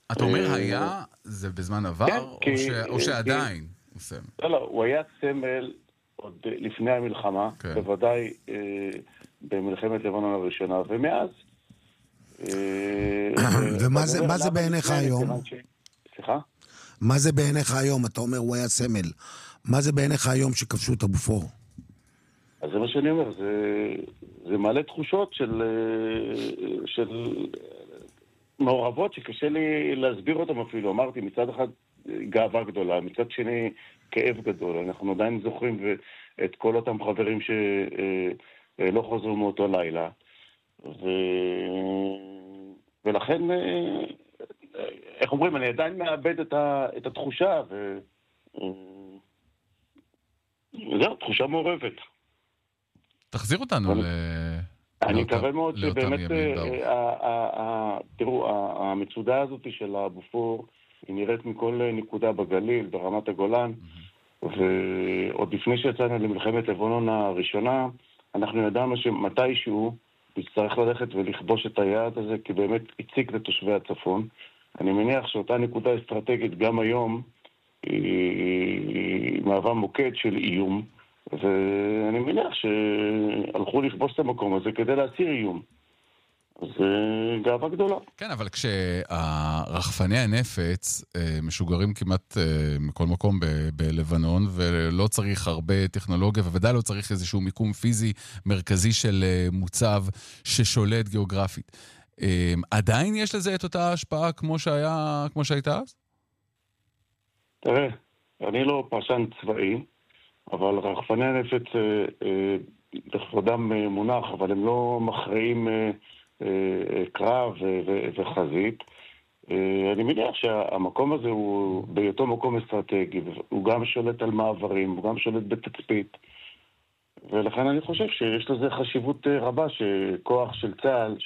אתה אומר היה, זה בזמן כן, עבר, או שעדיין הוא סמל? לא, הוא היה סמל עוד לפני המלחמה, כן. בוודאי במלחמת לבנון הראשונה, ומאז. ומה זה בעיניך היום? סליחה? מה זה בעיניך היום? אתה אומר הוא היה סמל. מה זה בעיניך היום שכבשו את הבופור? אז זה מה שאני אומר, זה מעלה תחושות של מעורבות שקשה לי להסביר אותם אפילו. אמרתי, מצד אחד גאווה גדולה, מצד שני כאב גדול. אנחנו עדיין זוכרים את כל אותם חברים שלא חוזרו מאותו לילה. ולכן, איך אומרים, אני עדיין מאבד את התחושה, זהו, תחושה מעורבת. תחזיר אותנו אני מקווה מאוד שבאמת, תראו, המצודה הזאת של הבופור, היא נראית מכל נקודה בגליל, ברמת הגולן, ועוד לפני שיצאנו למלחמת לבנון הראשונה, אנחנו ידענו שמתישהו נצטרך ללכת ולכבוש את היעד הזה, כי באמת הציג לתושבי הצפון. אני מניח שאותה נקודה אסטרטגית גם היום היא מהווה מוקד של איום, ואני מניח שהלכו לכבוש את המקום הזה כדי להסיר איום. זה גאווה גדולה. כן, אבל כשהרחפני הנפץ משוגרים כמעט מכל מקום בלבנון, ולא צריך הרבה טכנולוגיה, ובוודאי לא צריך איזשהו מיקום פיזי מרכזי של מוצב ששולט גיאוגרפית. עדיין יש לזה את אותה השפעה כמו שהייתה אז? תראה, אני לא פרשן צבאי, אבל רחפני הנפץ לכבודם מונח, אבל הם לא מכריעים קרב וחזית. אני מניח שהמקום הזה הוא בהיותו מקום אסטרטגי, הוא גם שולט על מעברים, הוא גם שולט בתצפית, ולכן אני חושב שיש לזה חשיבות רבה שכוח של צה"ל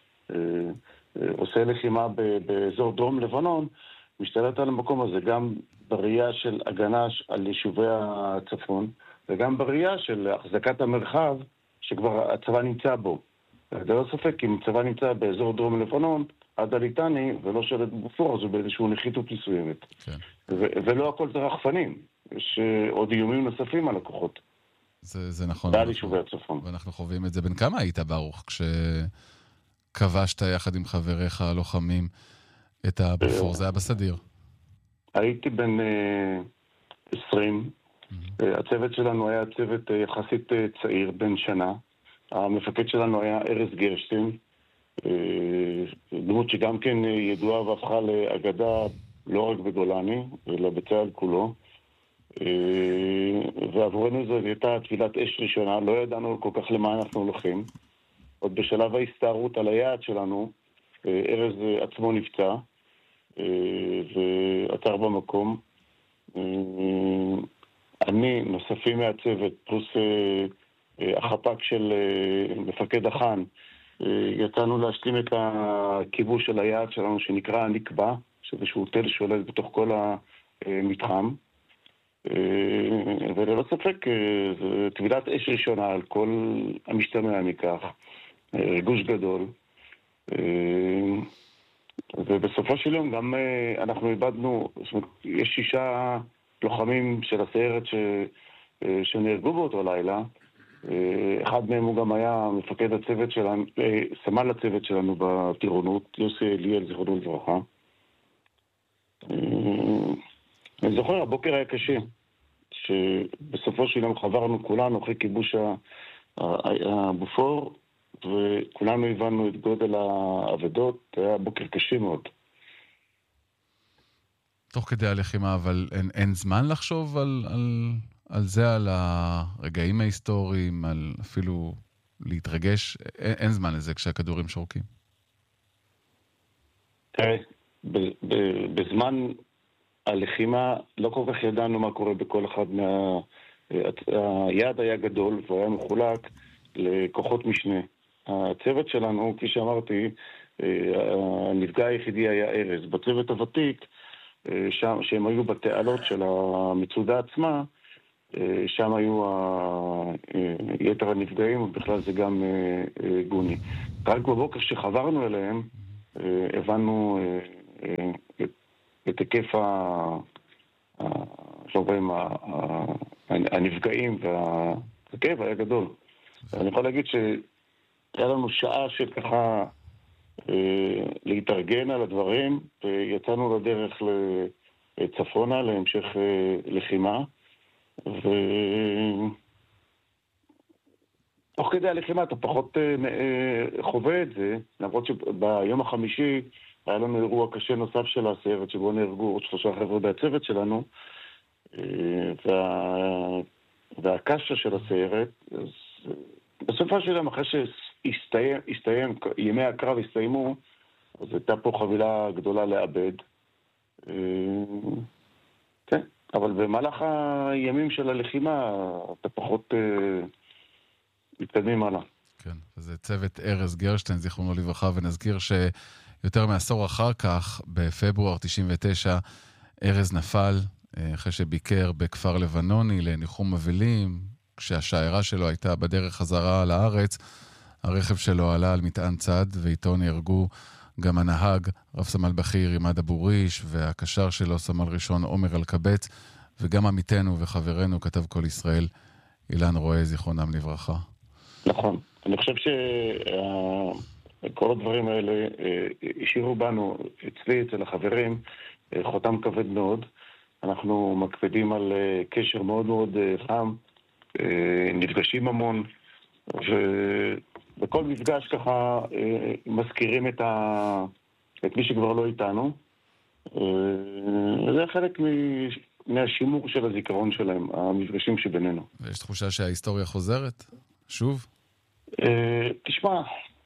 שעושה לחימה באזור דרום לבנון משתלט על המקום הזה, גם בראייה של הגנה על יישובי הצפון, וגם בראייה של החזקת המרחב שכבר הצבא נמצא בו. זה לא ספק, אם הצבא נמצא באזור דרום לבנון, עד הליטני, ולא שולט בבופור, אז הוא באיזשהו נחיתות מסוימת. כן. ולא הכל זה רחפנים. יש עוד איומים נוספים על הכוחות. זה נכון. ועל יישובי הצפון. ואנחנו חווים את זה. בן כמה היית ברוך כשכבשת יחד עם חבריך הלוחמים את הבופור? זה היה בסדיר. הייתי בן 20. הצוות שלנו היה צוות יחסית צעיר, בן שנה. המפקד שלנו היה ארז גרשטיין, דמות שגם כן ידועה והפכה לאגדה לא רק בגולני, אלא בצה"ל כולו. ועבורנו זו הייתה תפילת אש ראשונה, לא ידענו כל כך למה אנחנו הולכים. עוד בשלב ההסתערות על היעד שלנו, ארז עצמו נפצע, ועצר במקום. אני, נוספים מהצוות, פלוס החפ"ק של מפקד החאן, יצאנו להשלים את הכיבוש של היעד שלנו שנקרא הנקבע, שאיזשהו תל שולט בתוך כל המתחם. וללא ספק, זו טבילת אש ראשונה על כל המשתמע מכך. ריגוש גדול. ובסופו של יום גם אנחנו איבדנו, יש 6 לוחמים של הסיירת שנהרגו באותו לילה. אחד מהם הוא גם היה מפקד הצוות שלנו, סמל הצוות שלנו בטירונות, יוסי אליאל, זכרונו לברכה. אני זוכר, הבוקר היה קשה, שבסופו של יום חברנו כולנו אחרי כיבוש הבופור, וכולנו הבנו את גודל האבדות. היה בוקר קשה מאוד. תוך כדי הלחימה, אבל אין זמן לחשוב על זה, על הרגעים ההיסטוריים, על אפילו להתרגש? אין זמן לזה כשהכדורים שורקים. תראה, בזמן הלחימה לא כל כך ידענו מה קורה בכל אחד היעד היה גדול והוא היה מחולק לכוחות משנה. הצוות שלנו, כפי שאמרתי, הנפגע היחידי היה ארז. בצוות הוותיק, שם, שהם היו בתעלות של המצודה עצמה, שם היו יתר הנפגעים, ובכלל זה גם גוני. רק בבוקר שחברנו אליהם, הבנו היקף הנפגעים והכאב היה גדול. אני יכול להגיד שהיה לנו שעה שככה להתארגן על הדברים, ויצאנו לדרך לצפונה, להמשך לחימה, תוך כדי הלחימה אתה פחות חווה את זה, למרות שביום החמישי היה לנו אירוע קשה נוסף של הסיירת, שבו נהרגו עוד 3 חבר'ה בצוות שלנו, והקשה של הסיירת, אז בסופה שלהם, אחרי שהסתיים, ימי הקרב הסתיימו, אז הייתה פה חבילה גדולה לאבד. כן, אבל במהלך הימים של הלחימה, אתה פחות מתקדמים הלאה. כן, וזה צוות ארז גרשטיין, זיכרונו לברכה, ונזכיר שיותר מעשור אחר כך, בפברואר 99, ארז נפל, אחרי שביקר בכפר לבנוני לניחום אבלים, כשהשיירה שלו הייתה בדרך חזרה לארץ, הרכב שלו עלה על מטען צד, ואיתו נהרגו גם הנהג, רב סמל בכיר ימד אבוריש, והקשר שלו סמל ראשון עומר אלקבץ, וגם עמיתנו וחברנו כתב כל ישראל, אילן רואה, זיכרונם לברכה. נכון. אני חושב שכל הדברים האלה השאירו בנו, אצל החברים, חותם כבד מאוד. אנחנו מקפדים על קשר מאוד מאוד חם, נפגשים המון, ובכל מפגש ככה מזכירים את מי שכבר לא איתנו. זה חלק מהשימור של הזיכרון שלהם, המפגשים שבינינו. ויש תחושה שההיסטוריה חוזרת? שוב? תשמע,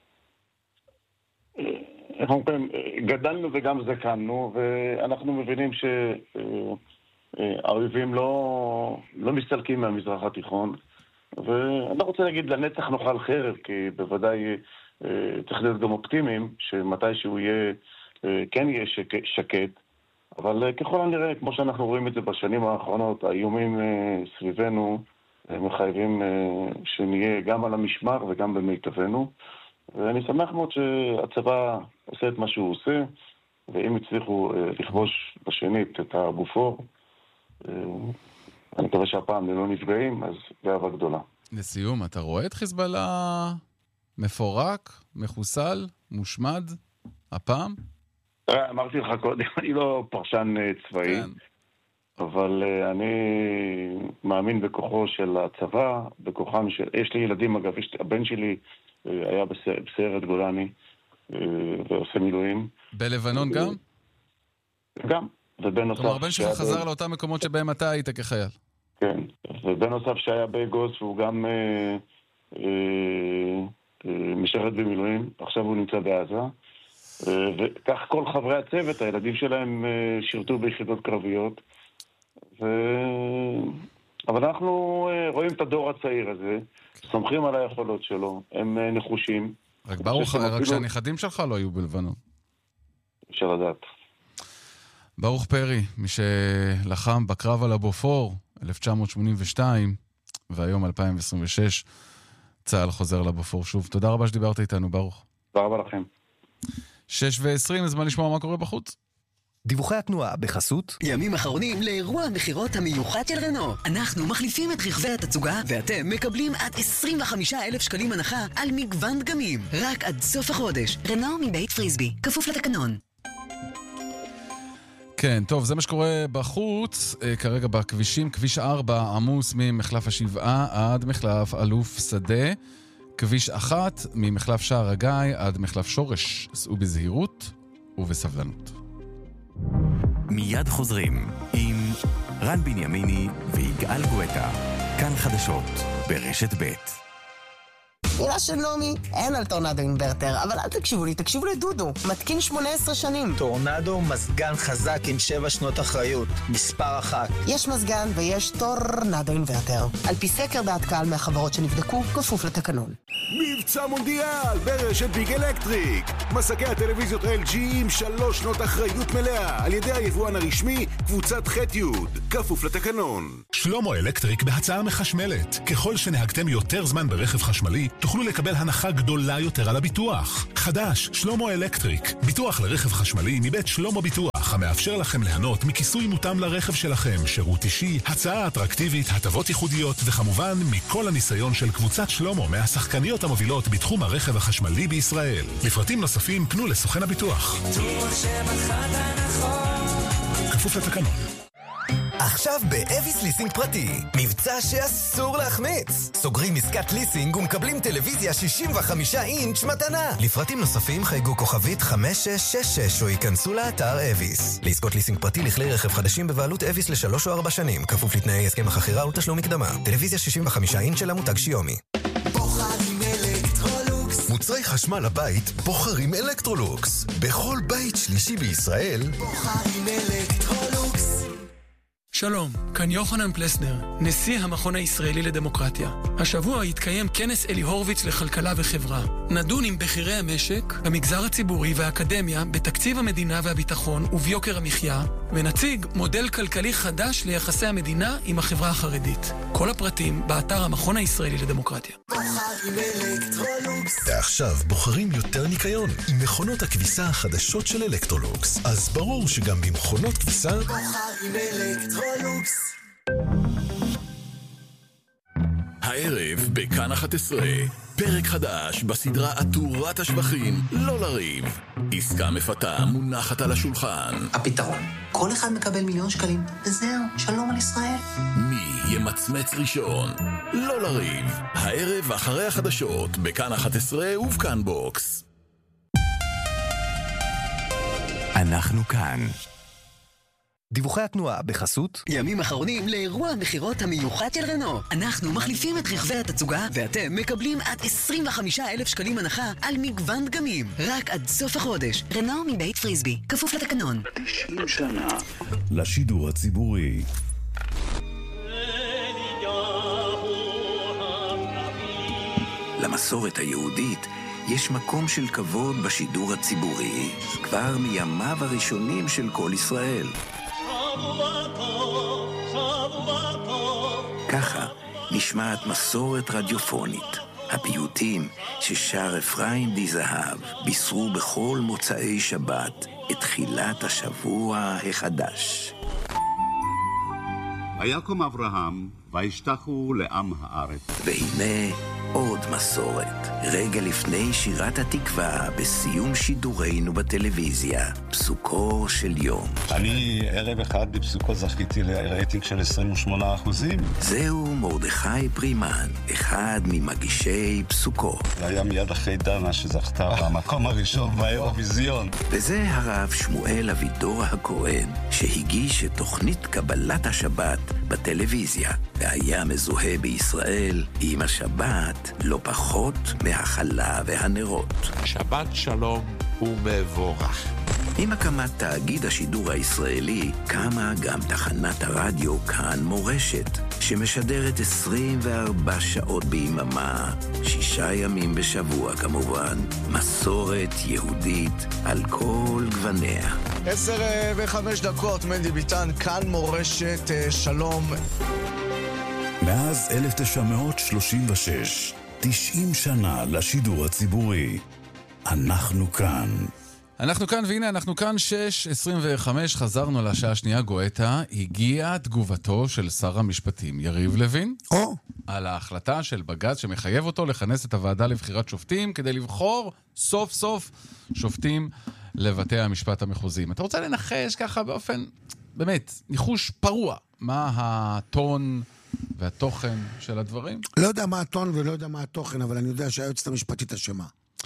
אנחנו גדלנו וגם זקנו, ואנחנו מבינים שהאויבים לא מסתלקים מהמזרח התיכון, ואני לא רוצה להגיד לנצח נאכל חרב, כי בוודאי צריך להיות גם אופטימיים, שמתי שהוא כן יהיה שקט, אבל ככל הנראה, כמו שאנחנו רואים את זה בשנים האחרונות, האיומים סביבנו מחייבים שנהיה גם על המשמר וגם במיטבנו, ואני שמח מאוד שהצבא עושה את מה שהוא עושה, ואם הצליחו לכבוש בשנית את הבופור, אני מקווה שהפעם לא נפגעים, אז גאווה גדולה. לסיום, אתה רואה את חיזבאללה מפורק, מחוסל, מושמד, הפעם? אמרתי לך קודם, אני לא פרשן צבאי, כן. אבל אני מאמין בכוחו של הצבא, בכוחם של... יש לי ילדים, אגב, הבן שלי היה בסיירת גולני ועושה מילואים. בלבנון גם? גם. כלומר, הבן שלך חזר לאותם מקומות שבהם אתה היית כחייל. כן, ובנוסף שהיה בגוס, והוא גם משרת במילואים, עכשיו הוא נמצא בעזה, וכך כל חברי הצוות, הילדים שלהם שירתו ביחידות קרביות, אבל אנחנו רואים את הדור הצעיר הזה, סומכים על היכולות שלו, הם נחושים. רק שהנכדים שלך לא היו בלבנון. אפשר לדעת. ברוך פרי, מי שלחם בקרב על הבופור, 1982, והיום 2026, צה"ל חוזר לבופור שוב. תודה רבה שדיברת איתנו, ברוך. תודה רבה לכם. 6:20, זמן לשמוע מה קורה בחוץ. דיווחי התנועה בחסות ימים אחרונים לאירוע המחירות המיוחד של רנו. אנחנו מחליפים את רכבי התצוגה ואתם מקבלים עד 25,000 שקלים הנחה על מגוון דגמים רק עד סוף החודש. רנו מבית פריסבי, כפוף לתקנון. כן, טוב, זה מה שקורה בחוץ, כרגע בכבישים, כביש 4 עמוס ממחלף השבעה עד מחלף אלוף שדה, כביש 1 ממחלף שער הגיא עד מחלף שורש, סעו בזהירות ובסבלנות. מיד חוזרים עם רן בנימיני ויגאל גואטה, כאן חדשות ברשת ב'. מילה של נעמי, אין על טורנדו אינברטר, אבל אל תקשיבו לי, תקשיבו לדודו, מתקין 18 שנים. טורנדו מזגן חזק עם 7 שנות אחריות, מספר 1. יש מזגן ויש טורנדו אינברטר. על פי סקר דעת קהל מהחברות שנבדקו, כפוף לתקנון. מבצע מונדיאל ברשת ביג אלקטריק. מסקי הטלוויזיות LG עם 3 שנות אחריות מלאה על ידי היבואן הרשמי קבוצת ח'-י', כפוף לתקנון. שלמה אלקטריק בהצעה מחשמלת. ככל שנהגתם יותר זמן ברכב חשמלי, תוכלו לקבל הנחה גדולה יותר על הביטוח. חדש, שלמה אלקטריק. ביטוח לרכב חשמלי מבית שלמה ביטוח. הביטוח המאפשר לכם ליהנות מכיסוי מותאם לרכב שלכם, שירות אישי, הצעה אטרקטיבית, הטבות ייחודיות, וכמובן מכל הניסיון של קבוצת שלמה מהשחקניות המובילות בתחום הרכב החשמלי בישראל. לפרטים נוספים פנו לסוכן הביטוח. כפוף לתקנון. עכשיו באביס ליסינג פרטי, מבצע שאסור להחמיץ. סוגרים עסקת ליסינג ומקבלים טלוויזיה 65 אינץ' מתנה. לפרטים נוספים חייגו כוכבית 5666 או ייכנסו לאתר אביס. לעסקות ליסינג פרטי לכלי רכב חדשים בבעלות אביס ל3 או 4 שנים, כפוף לתנאי הסכם החכירה ותשלום מקדמה. טלוויזיה 65 אינץ' של המותג שיומי. בוחרים אלקטרולוקס. מוצרי חשמל לבית בוחרים אלקטרולוקס. בכל בית שלישי בישראל בוחרים אלקטרולוקס. שלום, כאן יוחנן פלסנר, נשיא המכון הישראלי לדמוקרטיה. השבוע יתקיים כנס אלי הורוביץ לכלכלה וחברה. נדון עם בכירי המשק, המגזר הציבורי והאקדמיה בתקציב המדינה והביטחון וביוקר המחיה, ונציג מודל כלכלי חדש ליחסי המדינה עם החברה החרדית. כל הפרטים באתר המכון הישראלי לדמוקרטיה. בוחרים אלקטרולוקס. ועכשיו בוחרים יותר ניקיון עם מכונות הכביסה החדשות של אלקטרולוקס. אז ברור שגם במכונות כביסה בוחרים אלקטרולוקס. הערב בכאן 11, פרק חדש בסדרה עטורת השבחים, לא לריב. עסקה מפתה מונחת על השולחן. הפתרון, כל אחד מקבל 1,000,000 שקלים, וזהו, שלום על ישראל. מי ימצמץ ראשון? לא לריב. הערב אחרי החדשות בכאן 11 ובכאן בוקס. אנחנו כאן. דיווחי התנועה בחסות ימים אחרונים לאירוע המחירות המיוחד של רנו. אנחנו מחליפים את רכבי התצוגה ואתם מקבלים עד 25,000 שקלים הנחה על מגוון דגמים. רק עד סוף החודש. רנו מבית פריסבי. כפוף לתקנון. 90 שנה לשידור הציבורי. למסורת היהודית יש מקום של כבוד בשידור הציבורי, כבר מימיו הראשונים של כל ישראל. ככה נשמעת מסורת רדיופונית. הפיוטים ששר אפרים די זהב בישרו בכל מוצאי שבת את תחילת השבוע החדש. ויקום אברהם וישתחו לעם הארץ. והנה עוד מסורת. רגע לפני שירת התקווה בסיום שידורנו בטלוויזיה, פסוקו של יום. אני ערב אחד בפסוקו זכיתי לרייטינג של 28%. זהו מרדכי פרימן, אחד ממגישי פסוקו. זה היה מיד אחרי דנה שזכתה במקום הראשון באירוויזיון. וזה הרב שמואל אבידור הכהן, שהגיש את תוכנית קבלת השבת בטלוויזיה, והיה מזוהה בישראל עם השבת לא פחות מהחלה והנרות. שבת שלום ומבורך. עם הקמת תאגיד השידור הישראלי, קמה גם תחנת הרדיו כאן מורשת, שמשדרת 24 שעות ביממה, 6 ימים בשבוע כמובן, מסורת יהודית על כל גווניה. 10:05, מנדי ביטן, כאן מורשת, שלום. מאז 1936, 90 שנה לשידור הציבורי. אנחנו כאן. אנחנו כאן, והנה אנחנו כאן 6:25, חזרנו לשעה השנייה. גואטה, הגיעה תגובתו של שר המשפטים יריב לוין על ההחלטה של בג"ץ שמחייב אותו לכנס את הוועדה לבחירת שופטים כדי לבחור סוף סוף שופטים לבתי המשפט המחוזיים. אתה רוצה לנחש ככה באופן, באמת, ניחוש פרוע, מה הטון והתוכן של הדברים? לא יודע מה הטון ולא יודע מה התוכן, אבל אני יודע שהיועצת המשפטית אשמה.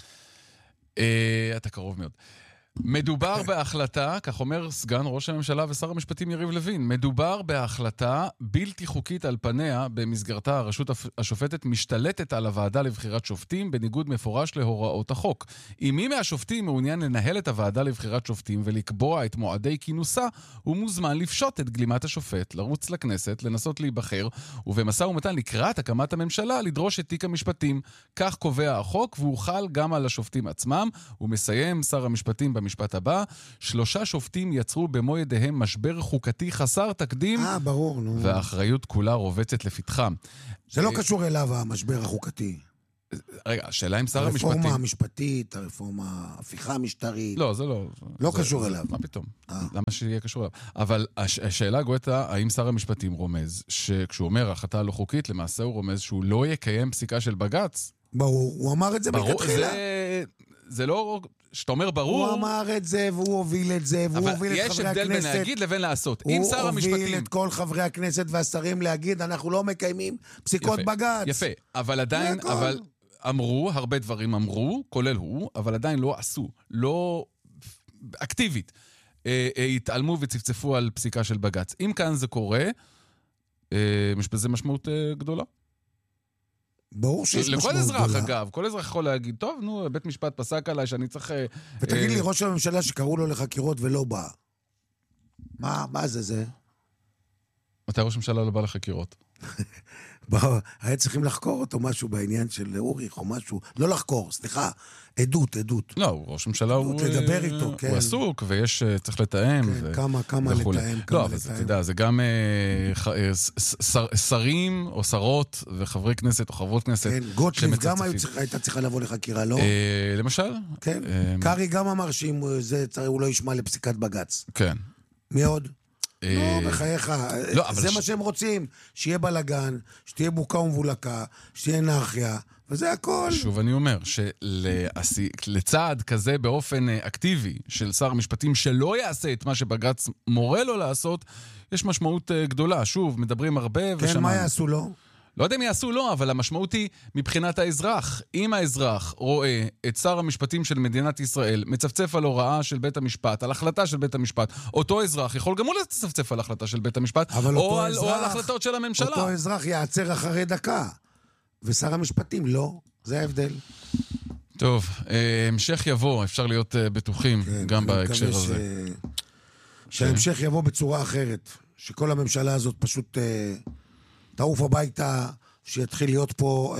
אתה קרוב מאוד. מדובר בהחלטה, כך אומר סגן ראש הממשלה ושר המשפטים יריב לוין, מדובר בהחלטה בלתי חוקית על פניה, במסגרתה הרשות השופטת משתלטת על הוועדה לבחירת שופטים, בניגוד מפורש להוראות החוק. אם מי מהשופטים מעוניין לנהל את הוועדה לבחירת שופטים ולקבוע את מועדי כינוסה, הוא מוזמן לפשוט את גלימת השופט, לרוץ לכנסת, לנסות להיבחר, ובמשא ומתן לקראת הקמת הממשלה לדרוש את תיק המשפטים. כך קובע החוק, והוא חל גם על השופטים עצמם. הוא מסיים שר המשפטים במשפט הבא: 3 שופטים יצרו במו ידיהם משבר חוקתי חסר תקדים, ברור, נו. והאחריות כולה רובצת לפתחם. זה לא קשור אליו המשבר החוקתי. רגע, השאלה אם שר המשפטים... הרפורמה המשפטית, ההפיכה המשטרית. לא, זה לא... לא קשור אליו. מה פתאום? למה שיהיה קשור אליו? אבל השאלה גואטה, האם שר המשפטים רומז, שכשהוא אומר החלטה לא חוקית, למעשה הוא רומז שהוא לא יקיים פסיקה של בג"ץ? ברור, הוא אמר את זה מלכתחילה. זה לא... שאתה אומר ברור... הוא אמר את זה, והוא הוביל את זה, והוא הוביל את חברי הכנסת. אבל יש הבדל בין להגיד לבין לעשות. אם שר המשפטים... הוא הוביל את כל חברי הכנסת והשרים להגיד, אנחנו לא מקיימים פסיקות בג"ץ. יפה, אבל עדיין... אמרו, הרבה דברים אמרו, כולל הוא, אבל עדיין לא עשו, לא אקטיבית. התעלמו וצפצפו על פסיקה של בג"ץ. אם כאן זה קורה, יש בזה משמעות גדולה. ברור שיש משמעות גדולה. לכל אזרח, גדולה. אגב, כל אזרח יכול להגיד, טוב, נו, בית משפט פסק עליי שאני צריך... ותגיד לי, ראש הממשלה שקראו לו לחקירות ולא בא. מה זה? מתי ראש הממשלה לא בא לחקירות? היה צריכים לחקור אותו משהו בעניין של אוריך או משהו, לא לחקור, סליחה, עדות. לא, ראש הממשלה הוא... לדבר איתו, כן. הוא עסוק ויש, צריך לתאם. כמה לתאם. לא, אבל אתה יודע, זה גם שרים או שרות וחברי כנסת או חברות כנסת. כן, גוטליב גם הייתה צריכה לבוא לחקירה, לא? למשל? כן, קרי גם אמר שאם הוא לא ישמע לפסיקת בג"ץ. כן. מי עוד? לא, בחייך, זה מה שהם רוצים, שיהיה בלגן, שתהיה בוקה ומבולקה, שתהיה אנרכיה, וזה הכל. שוב אני אומר, שלצעד כזה באופן אקטיבי של שר המשפטים שלא יעשה את מה שבג"ץ מורה לו לעשות, יש משמעות גדולה. שוב, מדברים הרבה ושמענו. כן, מה יעשו לו? לא יודע אם יעשו לא, אבל המשמעות היא מבחינת האזרח. אם האזרח רואה את שר המשפטים של מדינת ישראל מצפצף על הוראה של בית המשפט, על החלטה של בית המשפט, אותו אזרח יכול גם הוא לצפצף על החלטה של בית המשפט, או על החלטות של הממשלה. אותו אזרח יעצר אחרי דקה, ושר המשפטים לא. זה ההבדל. טוב, המשך יבוא, אפשר להיות בטוחים גם בהקשר הזה. שההמשך יבוא בצורה אחרת. שכל הממשלה הזאת פשוט... תעוף הביתה, שיתחיל להיות פה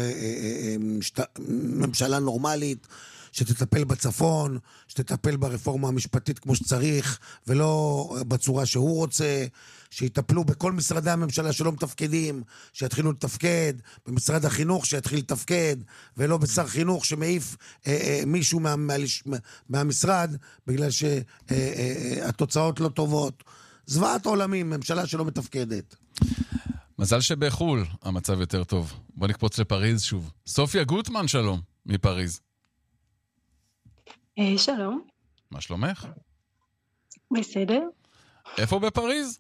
ממשלה נורמלית, שתטפל בצפון, שתטפל ברפורמה המשפטית כמו שצריך, ולא בצורה שהוא רוצה, שיטפלו בכל משרדי הממשלה שלא מתפקדים, שיתחילו לתפקד, במשרד החינוך שיתחיל לתפקד, ולא בשר חינוך שמעיף מישהו מהמשרד, בגלל שהתוצאות לא טובות. זוועת עולמים, ממשלה שלא מתפקדת. מזל שבחול המצב יותר טוב. בוא נקפוץ לפריז שוב. סופיה גוטמן, שלום, מפריז. שלום. מה שלומך? בסדר. איפה בפריז?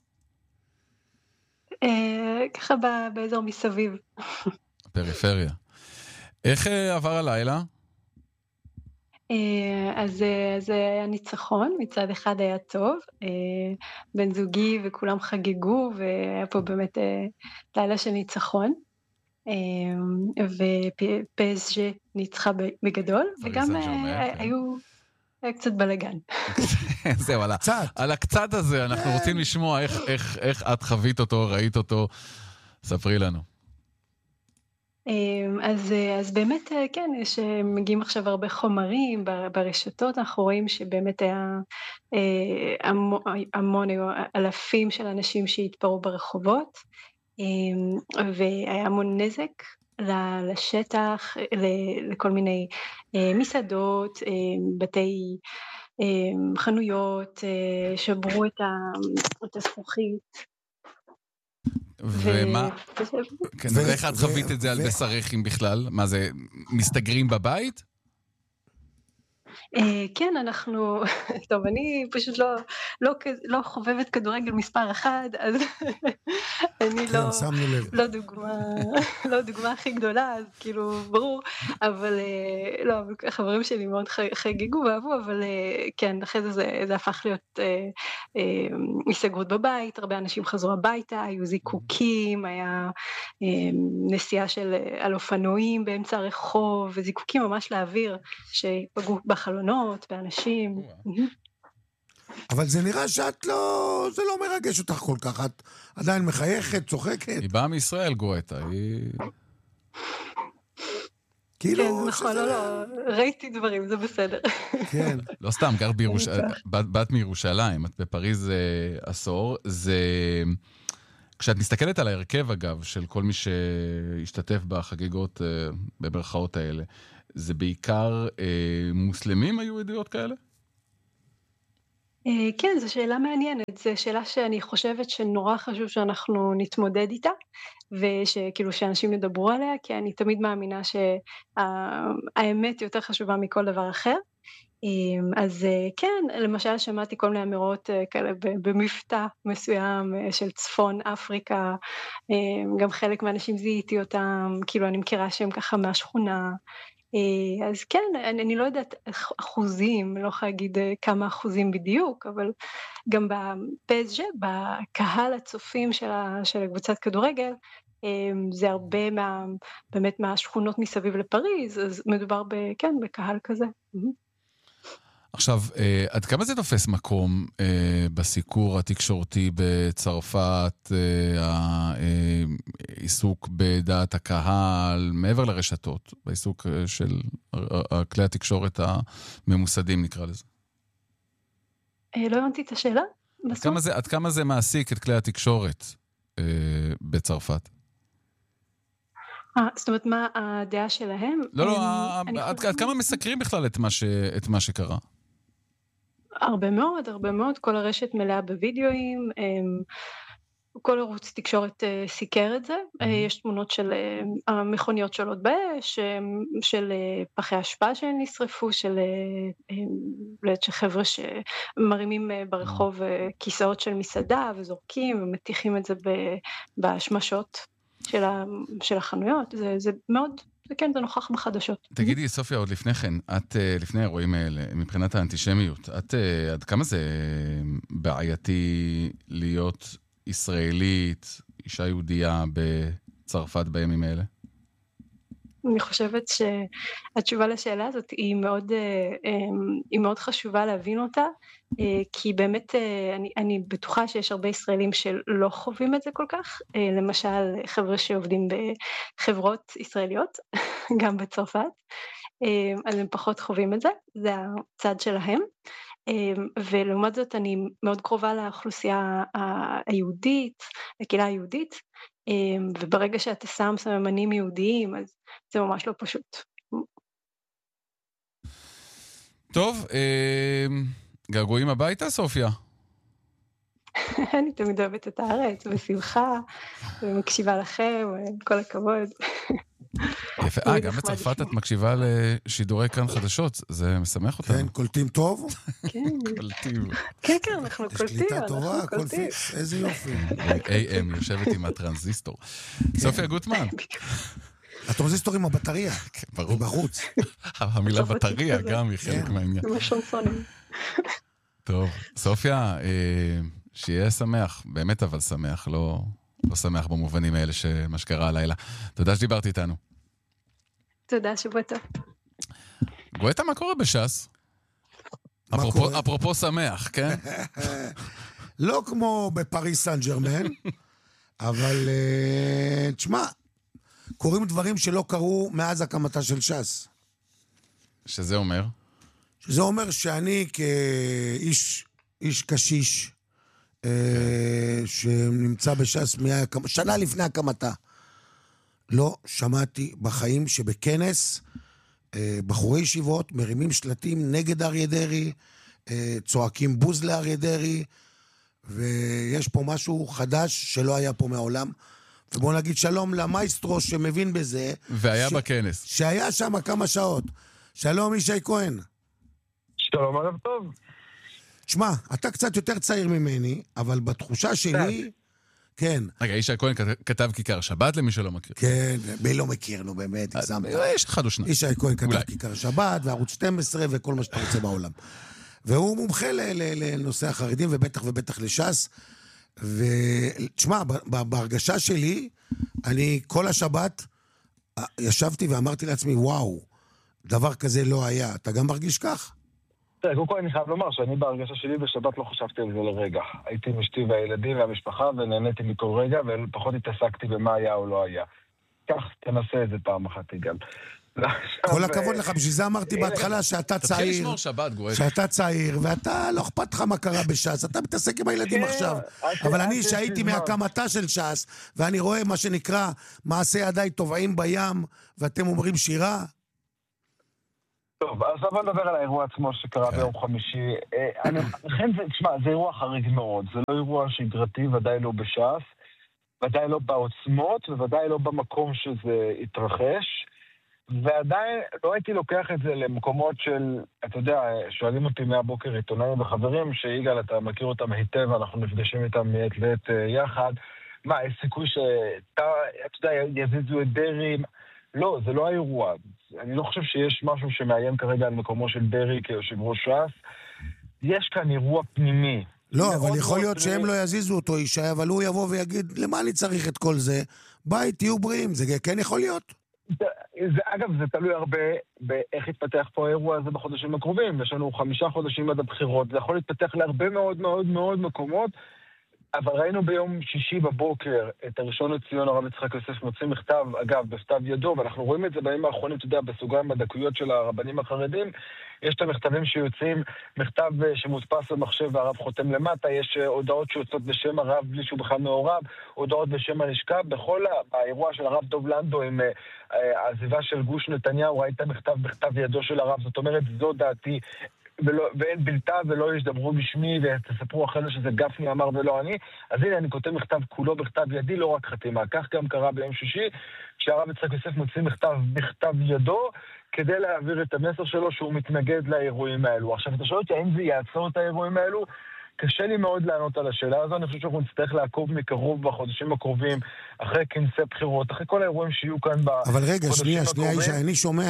ככה באזור מסביב. פריפריה. איך עבר הלילה? אז היה ניצחון, מצד אחד היה טוב, בן זוגי וכולם חגגו, והיה פה באמת לילה של ניצחון, ופסג' ניצחה בגדול, וגם היה קצת בלגן. זהו, על הקצת הזה אנחנו רוצים לשמוע איך את חווית אותו, ראית אותו, ספרי לנו. אז באמת כן, מגיעים עכשיו הרבה חומרים ברשתות, אנחנו רואים שבאמת היה המון, אלפים של אנשים שהתפרעו ברחובות, והיה המון נזק לשטח, לכל מיני מסעדות, בתי חנויות, שברו את הזכוכית. ומה? ואיך את חווית את זה על בשרך אם בכלל? מה זה, מסתגרים בבית? כן, אנחנו... טוב, אני פשוט לא חובבת כדורגל מספר אחד, אז אני לא דוגמה הכי גדולה, אז כאילו, ברור, אבל לא, החברים שלי מאוד חגגו ואהבו, אבל כן, אחרי זה הפך להיות הסתגרות בבית, הרבה אנשים חזרו הביתה, היו זיקוקים, היה נסיעה על אופנועים באמצע הרחוב, וזיקוקים ממש לאוויר, שפגעו בחלונות, באנשים. אבל זה נראה שאת לא, זה לא מרגש אותך כל כך, את עדיין מחייכת, צוחקת. היא באה מישראל, גואטה, היא... כן, נכון, לא, ראיתי דברים, זה בסדר. כן. לא סתם, גרת בירושלים, בת מירושלים, את בפריז עשור, זה... כשאת מסתכלת על ההרכב, אגב, של כל מי שהשתתף בחגיגות במרכאות האלה, זה בעיקר מוסלמים היו עדויות כאלה? כן, זו שאלה מעניינת, זו שאלה שאני חושבת שנורא חשוב שאנחנו נתמודד איתה, ושכאילו שאנשים ידברו עליה, כי אני תמיד מאמינה שהאמת יותר חשובה מכל דבר אחר. אז כן, למשל שמעתי כל מיני אמירות כאלה במבטא מסוים של צפון אפריקה, גם חלק מהאנשים זיהיתי אותם, כאילו אני מכירה שהם ככה מהשכונה, אז כן, אני לא יודעת אחוזים, לא יכולה להגיד כמה אחוזים בדיוק, אבל גם בפסג' בקהל הצופים של קבוצת כדורגל, זה הרבה באמת מהשכונות מסביב לפריז, אז מדובר כן, בקהל כזה. עכשיו, עד כמה זה תופס מקום בסיקור התקשורתי בצרפת, העיסוק בדעת הקהל, מעבר לרשתות, בעיסוק של כלי התקשורת הממוסדים, נקרא לזה? לא הבנתי את השאלה. עד כמה זה מעסיק את כלי התקשורת בצרפת? זאת אומרת, מה הדעה שלהם? לא, עד כמה מסקרים בכלל את מה שקרה? הרבה מאוד, כל הרשת מלאה בווידאוים, כל ערוץ תקשורת סיקר את זה, יש תמונות של המכוניות שעולות באש, של פחי אשפה שנשרפו, של חבר'ה שמרימים ברחוב כיסאות של מסעדה וזורקים ומתיחים את זה בשמשות של החנויות, זה מאוד... וכן, זה נוכח בחדשות. תגידי, סופיה, עוד לפני כן, את, לפני האירועים האלה, מבחינת האנטישמיות, עד כמה זה בעייתי להיות ישראלית, אישה יהודייה בצרפת בימים האלה? אני חושבת שהתשובה לשאלה הזאת היא מאוד חשובה להבין אותה, כי באמת אני בטוחה שיש הרבה ישראלים שלא חווים את זה כל כך, למשל חבר'ה שעובדים בחברות ישראליות, גם בצרפת, אז הם פחות חווים את זה, זה הצד שלהם, ולעומת זאת אני מאוד קרובה לאוכלוסייה היהודית, לקהילה היהודית, וברגע שאתה שם סממנים יהודיים, אז זה ממש לא פשוט. טוב, געגועים הביתה, סופיה? אני תמיד אוהבת את הארץ, בשמחה, ומקשיבה לכם, כל הכבוד. יפה, גם בצרפת את מקשיבה לשידורי כאן חדשות, זה משמח אותנו. כן, קולטים טוב? כן. קולטים. כן, אנחנו קולטים. שליטה טובה, הכל פיקס, איזה יופי. AM, יושבת עם הטרנזיסטור. סופיה גוטמן. הטרנזיסטור עם הבטריה. ברור. בחוץ. המילה בטריה גם היא חלק מהעניין. טוב, סופיה, שיהיה שמח, באמת אבל שמח, לא שמח במובנים האלה שמה שקרה הלילה. תודה שדיברת איתנו. תודה, שבוע טוב. גואטה, מה קורה בש"ס? אפרופו שמח, כן? לא כמו בפריס סן ג'רמן, אבל תשמע, קורים דברים שלא קרו מאז הקמתה של ש"ס. שזה אומר? שזה אומר שאני כאיש קשיש, שנמצא בש"ס שנה לפני הקמתה, לא שמעתי בחיים שבכנס בחורי ישיבות מרימים שלטים נגד אריה דרעי, צועקים בוז לאריה דרעי, ויש פה משהו חדש שלא היה פה מעולם. ובואו נגיד שלום למייסטרו שמבין בזה. והיה בכנס. שהיה שם כמה שעות. שלום ישי כהן. שלום ערב טוב. תשמע, אתה קצת יותר צעיר ממני, אבל בתחושה שלי... כן. רגע, ישי כהן כתב כיכר שבת למי שלא מכיר. כן, מי לא מכיר, נו באמת, הגזמת. יש אחד או שניים. ישי כהן כתב כיכר שבת, וערוץ 12 וכל מה שאתה רוצה בעולם. והוא מומחה לנושא החרדים, ובטח לש"ס. ותשמע, בהרגשה שלי, אני כל השבת ישבתי ואמרתי לעצמי, וואו, דבר כזה לא היה. אתה גם מרגיש כך? קודם כל אני חייב לומר שאני בהרגשה שלי בשבת לא חשבתי על זה לרגע. הייתי עם אשתי והילדים והמשפחה ונהניתי מכל רגע ופחות התעסקתי במה היה או לא היה. כך תנסה את זה פעם אחת גם. כל הכבוד לך, בשביל זה אמרתי בהתחלה שאתה צעיר. תתחיל לשמור שבת, גואל. שאתה צעיר, ואתה לא אכפת לך מה קרה בש"ס, אתה מתעסק עם הילדים עכשיו. אבל אני שהייתי מהקמתה של ש"ס, ואני רואה מה שנקרא מעשה ידיי טובעים בים, ואתם אומרים שירה. טוב, אז בוא נדבר על האירוע עצמו שקרה ביום חמישי. לכן, תשמע, זה אירוע חריג מאוד. זה לא אירוע שגרתי, ודאי לא בש"ס, ודאי לא בעוצמות, וודאי לא במקום שזה התרחש. ועדיין לא הייתי לוקח את זה למקומות של, אתה יודע, שואלים אותי מהבוקר עיתונאים וחברים, שיגאל, אתה מכיר אותם היטב, אנחנו נפגשים איתם מעת לעת יחד. מה, יש סיכוי שאתה יודע, יזיזו את דרעי? לא, זה לא האירוע. אני לא חושב שיש משהו שמאיים כרגע על מקומו של דרעי כיושב ראש ש"ס. יש כאן אירוע פנימי. לא, אבל יכול להיות שהם לא יזיזו אותו, ישי, אבל הוא יבוא ויגיד, למה אני צריך את כל זה? ביי, תהיו בריאים, זה כן יכול להיות? אגב, זה תלוי הרבה באיך יתפתח פה האירוע הזה בחודשים הקרובים. יש לנו 5 חודשים עד הבחירות. זה יכול להתפתח להרבה מאוד מאוד מאוד מקומות, אבל ראינו ביום שישי בבוקר את הראשון לציון הרב יצחק יוסף מוציא מכתב, אגב, בכתב ידו, ואנחנו רואים את זה בימים האחרונים, אתה יודע, בסוגריים בדקויות של הרבנים החרדים, יש את המכתבים שיוצאים, מכתב שמודפס במחשב והרב חותם למטה, יש הודעות שיוצאות בשם הרב בלי שהוא בכלל מעורב, הודעות בשם הלשכה, בכל האירוע של הרב דוב לנדו עם העזיבה של גוש נתניהו, ראית מכתב בכתב ידו של הרב, זאת אומרת, זו דעתי, ואין בלתה ולא ישדברו בשמי ותספרו אחרי שזה גפני אמר ולא אני. אז הנה אני כותב מכתב כולו בכתב ידי, לא רק חתימה. כך גם קרה ביום שישי, כשהרב יצחק יוסף מוציא מכתב בכתב ידו כדי להעביר את המסר שלו שהוא מתנגד לאירועים האלו. עכשיו אתה שואל אותי האם זה יעצור את האירועים האלו? קשה לי מאוד לענות על השאלה הזו. אני חושב שאנחנו נצטרך לעקוב מקרוב בחודשים הקרובים, אחרי כנסי בחירות, אחרי כל האירועים שיהיו כאן אבל רגע, שנייה, אני שומע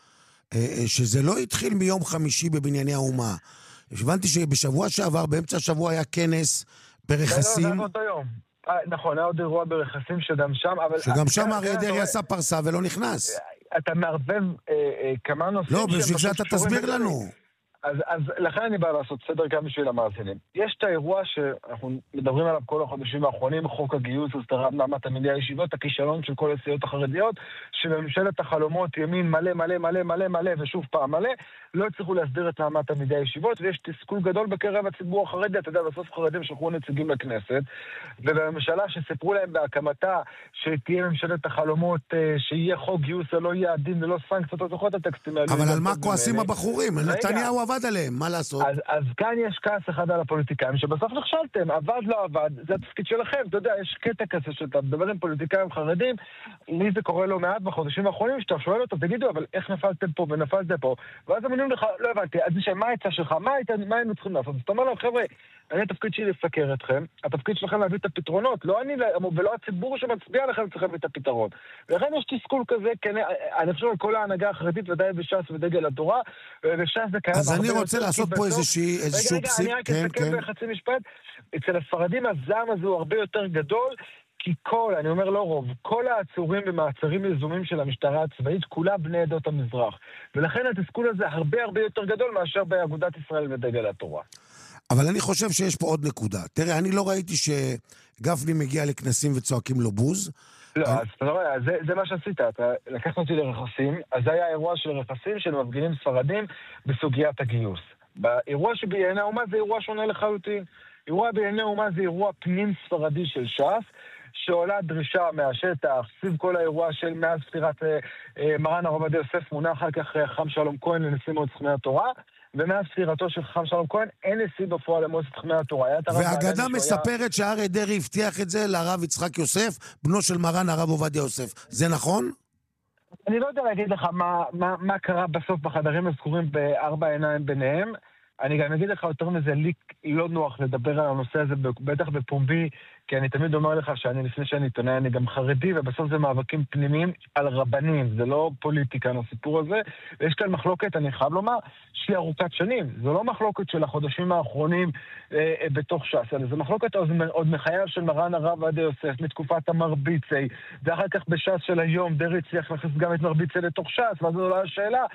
שזה לא התחיל מיום חמישי בבנייני האומה. הבנתי שבשבוע שעבר, באמצע השבוע היה כנס ברכסים. לא, זה אותו יום. נכון, היה עוד אירוע ברכסים שגם שם, אבל... שגם שם אריה דרעי עשה פרסה ולא נכנס. אתה מערבב כמה נושאים... לא, בשביל זה אתה תסביר לנו. אז לכן אני בא לעשות סדר גם בשביל המאזינים. יש את האירוע שאנחנו מדברים עליו כל החודשים האחרונים, חוק הגיוס, הסדרת מעמד תלמידי הישיבות, הכישלון של כל הסיעות החרדיות, שבממשלת החלומות ימין מלא מלא מלא מלא מלא ושוב פעם מלא, לא הצליחו להסדיר את מעמד תלמידי הישיבות, ויש תסכול גדול בקרב הציבור החרדי, אתה יודע, בסוף חרדים שלחו נציגים לכנסת, ובממשלה שסיפרו להם בהקמתה שתהיה ממשלת החלומות, שיהיה חוק גיוס ולא יעדים ולא סנקציות, או זוכרות הטקסטים האלו. אבל על מה כועסים הבחורים? נתניהו עבד עליהם, מה לעשות? אז כאן יש כעס אחד על הפוליטיקאים, שבסוף נכשלתם, עבד לא עבד, זה התפקיד שלכם, אתה יודע, יש קטע כזה שאתה מדבר עם פוליטיקאים חרדים, לי זה קורה לא מעט בחודשים האחרונים, שאתה שואל אותו, תגידו, אבל איך נפלתם פה ונפלתם פה? ואז הם אומרים לך, לא הבנתי, אז מה היצע שלך? מה היינו צריכים לעשות? אז אתה אומר להם, חבר'ה, אני התפקיד שלי לסקר אתכם, התפקיד שלכם להביא את הפתרונות, לא אני ולא הציבור שמצביע לכם צריך להביא את הפתרון. ולכן יש תסכול כזה, אני חושב על כל ההנהגה החרדית ודאי בש"ס ודגל התורה, וש"ס זה קיים. אז אני רוצה לעשות פה איזשהו פסיק. אני רק אסכם בחצי משפט. אצל הספרדים הזעם הזה הוא הרבה יותר גדול, כי אני אומר לא רוב, כל העצורים במעצרים יזומים של המשטרה הצבאית, כולה בני עדות המזרח. ולכן התסכול הזה הרבה הרבה יותר גדול מאשר באגודת ישראל ודגל התורה. אבל אני חושב שיש פה עוד נקודה. תראה, אני לא ראיתי שגפני מגיע לכנסים וצועקים לו בוז. לא, אז אתה רואה, זה מה שעשית, אתה לקחת אותי לרכסים, אז זה היה אירוע של רכסים של מפגינים ספרדים בסוגיית הגיוס. באירוע שבענייני האומה זה אירוע שונה לחלוטין. אירוע בענייני האומה זה אירוע פנים ספרדי של ש"ס, שעולה דרישה מהשטח, סביב כל האירוע של מאז פטירת מרן הרב עובדיה יוסף, מונה אחר כך חכם שלום כהן לנשיא מועצת חכמי התורה, ומאז פטירתו של חכם שלום כהן אין נשיא בפועל למועצת חכמי התורה. והאגדה מספרת שאריה דרעי הבטיח את זה לרב יצחק יוסף, בנו של מרן הרב עובדיה יוסף. זה נכון? אני לא יודע להגיד לך מה קרה בסוף בחדרים הסגורים בארבע עיניים ביניהם. אני גם אגיד לך יותר מזה, לי לא נוח לדבר על הנושא הזה, בטח בפומבי, כי אני תמיד אומר לך לפני שאני עיתונאי, אני גם חרדי, ובסוף זה מאבקים פנימיים על רבנים, זה לא פוליטיקה, הסיפור הזה, ויש כאן מחלוקת, אני חייב לומר, שהיא ארוכת שנים, זו לא מחלוקת של החודשים האחרונים בתוך ש"ס, אלא זו מחלוקת עוד מחייו של מרן הרב עובדיה יוסף, מתקופת המרביצי, ואחר כך בש"ס של היום, דרעי הצליח להכניס גם את מרביצי לתוך ש"ס, ואז זו עולה השאלה,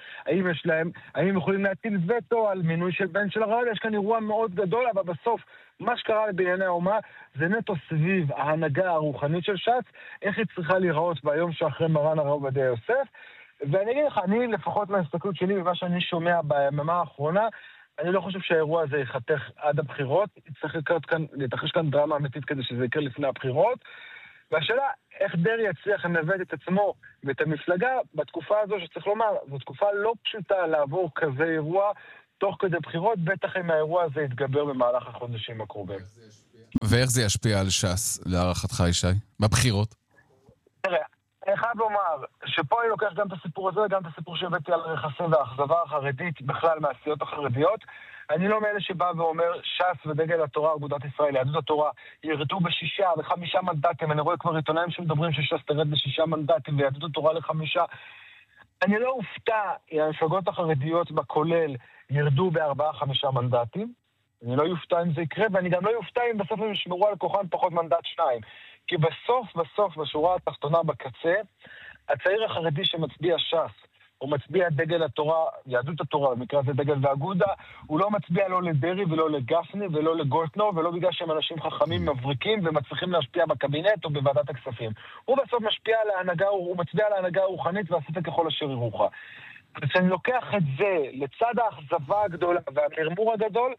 האם יכולים להטיל וטו על מינוי של בן של הרב, יש כאן אירוע מאוד גדול, אבל בסוף, מה שקרה בענייני האומה זה נטו סביב ההנהגה הרוחנית של ש"ס, איך היא צריכה להיראות ביום שאחרי מרן הרב עובדיה יוסף, ואני אגיד לך, אני לפחות מההסתכלות שלי ומה שאני שומע ביממה האחרונה, אני לא חושב שהאירוע הזה יחתך עד הבחירות, צריך להתרחש כאן דרמה אמיתית כדי שזה יקרה לפני הבחירות, והשאלה, איך דרעי יצליח לנווט את עצמו ואת המפלגה בתקופה הזו שצריך לומר, זו תקופה לא פשוטה לעבור כזה אירוע תוך כדי בחירות, בטח אם האירוע הזה יתגבר במהלך החודשים הקרובים. ואיך זה ישפיע על ש"ס, להערכתך, ישי? בבחירות? תראה, אני חייב לומר שפה אני לוקח גם את הסיפור הזה וגם את הסיפור שהבאתי על רכסים והאכזבה החרדית בכלל מהסיעות החרדיות. אני לא מאלה שבא ואומר ש"ס ודגל התורה, אגודת ישראל, יהדות התורה, ירדו ב6 ו5 מנדטים. אני רואה כבר עיתונאים שמדברים שש"ס תרד ב6 מנדטים ויהדות התורה ל5. אני לא אופתע אם המפלגות החרדיות בכולל ירדו ב4-5 מנדטים. אני לא יופתע אם זה יקרה, ואני גם לא יופתע אם בסוף הם ישמרו על כוחן פחות מנדט 2. כי בסוף, בשורה התחתונה בקצה, הצעיר החרדי שמצביע ש"ס, הוא מצביע דגל התורה, יהדות התורה, במקרה הזה דגל ואגודה, הוא לא מצביע לא לדרעי ולא לגפני ולא לגולדקנופ, ולא בגלל שהם אנשים חכמים מבריקים ומצליחים להשפיע בקבינט או בוועדת הכספים. הוא בסוף משפיע על ההנהגה, הוא מצביע על ההנהגה הרוחנית ועשית ככל אשר ירוחך. כשאני לוקח את זה לצד האכזבה הגדולה והמרמור הגדול,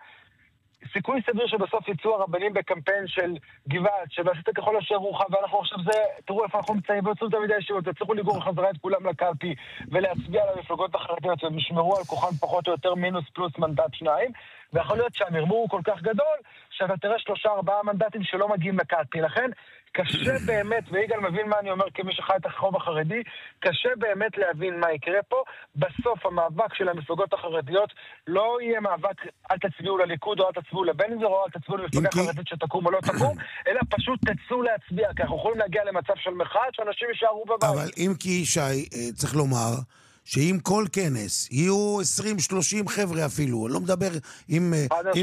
סיכוי סביר שבסוף יצאו הרבנים בקמפיין של גבעת, שעשית ככל אשר ירוחך, ואנחנו עכשיו זה, תראו איפה אנחנו מצאים, ויוצאו תמידי הישיבות, תצליחו לגור חזרה את כולם לקלפי, ולהצביע על המפלגות החרדיות, והם ישמרו על כוחן פחות או יותר מינוס פלוס מנדט 2, ויכול להיות שהמרמור הוא כל כך גדול, שאתה תראה 3-4 מנדטים שלא מגיעים לקלפי. לכן, קשה באמת, ויגאל מבין מה אני אומר כמי שחי את הרחוב החרדי, קשה באמת להבין מה יקרה פה. בסוף המאבק של המפלגות החרדיות לא יהיה מאבק אל תצביעו לליכוד או אל תצביעו לבן גביר או אל תצביעו למפלגה חרדית שתקום או לא תקום, אלא פשוט תצאו להצביע, כי אנחנו יכולים להגיע למצב של מחאה שאנשים יישארו בבית. אבל אם כי שי, צריך לומר שאם כל כנס יהיו 20-30 חבר'ה אפילו, אני לא מדבר אם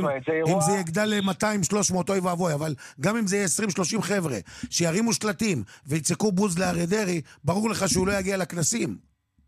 זה יגדל ל-200-300 אוי ואבוי, אבל גם אם זה יהיה 20-30 חבר'ה שירימו שלטים ויצקו בוז לאריה דרעי, ברור לך שהוא לא יגיע לכנסים.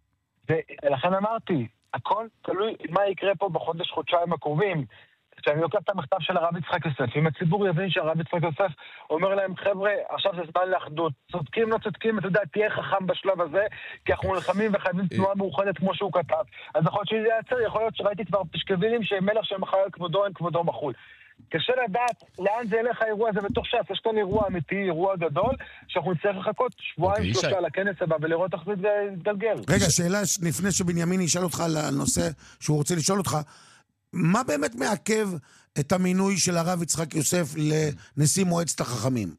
ולכן אמרתי, הכל תלוי מה יקרה פה בחודש-חודשיים הקרובים. כשאני לוקח את המכתב של הרב יצחק יוסף, אם הציבור יבין שהרב יצחק יוסף אומר להם, חבר'ה, עכשיו זה זמן לאחדות, צודקים, לא צודקים, אתה יודע, תהיה חכם בשלב הזה, כי אנחנו נלחמים וחייבים תנועה מאוחדת כמו שהוא כתב. אז יכול להיות שזה יעצר, יכול להיות שראיתי כבר פשקבילים שמלך של מחר כבודו אין כבודו מחול. קשה לדעת לאן זה ילך האירוע הזה בתוך ש"ס. יש כאן אירוע אמיתי, אירוע גדול, שאנחנו נצטרך לחכות 2-3 לכנס הבא ולראות איך זה יתגלגל. רגע, שאלה לפני שבנימין ישאל אותך על הנושא שהוא רוצה לשאול אותך, מה באמת מעכב את המינוי של הרב יצחק יוסף לנשיא מועצת החכמים?